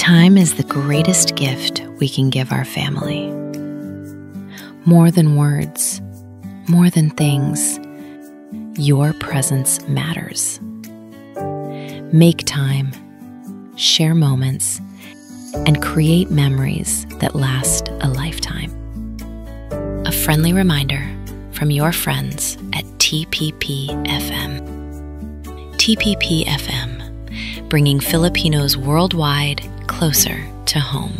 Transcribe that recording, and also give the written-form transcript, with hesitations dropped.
Time is the greatest gift we can give our family. More than words, more than things, your presence matters. Make time, share moments, and create memories that last a lifetime. A friendly reminder from your friends at TPP-FM. TPP-FM, bringing Filipinos worldwide closer to home.